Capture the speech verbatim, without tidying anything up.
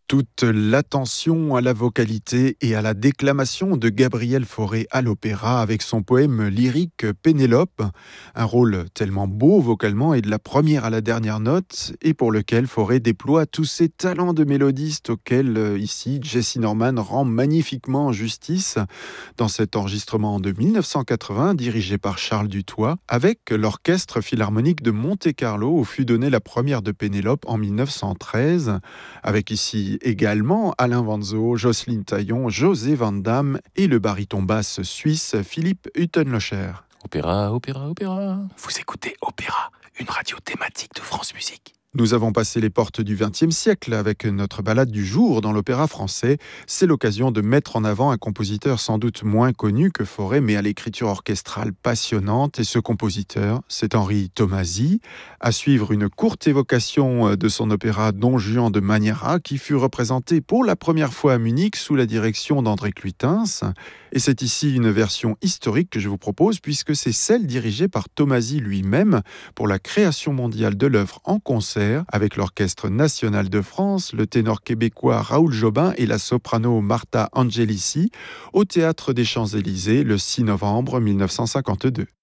Toute l'attention à la vocalité et à la déclamation de Gabriel Fauré à l'opéra avec son poème lyrique Pénélope, un rôle tellement beau vocalement et de la première à la dernière note, et pour lequel Fauré déploie tous ses talents de mélodiste auxquels euh, ici Jesse Norman rend magnifiquement justice dans cet enregistrement de mille neuf cent quatre-vingts dirigé par Charles Dutoit avec l'Orchestre Philharmonique de Monte-Carlo où fut donnée la première de Pénélope en mille neuf cent treize, avec ici également Alain Vanzo, Jocelyne Taillon, José Van Damme et le baryton basse suisse Philippe Hüttenlocher. Opéra, opéra, opéra. Vous écoutez Opéra, une radio thématique de France Musique. Nous avons passé les portes du vingtième siècle avec notre balade du jour dans l'opéra français. C'est l'occasion de mettre en avant un compositeur sans doute moins connu que Fauré, mais à l'écriture orchestrale passionnante. Et ce compositeur, c'est Henri Tomasi. À suivre une courte évocation de son opéra Don Juan de Maniera, qui fut représenté pour la première fois à Munich sous la direction d'André Cluytens. Et c'est ici une version historique que je vous propose, puisque c'est celle dirigée par Tomasi lui-même pour la création mondiale de l'œuvre en concert avec l'Orchestre national de France, le ténor québécois Raoul Jobin et la soprano Martha Angelici au Théâtre des Champs-Élysées le six novembre mille neuf cent cinquante-deux.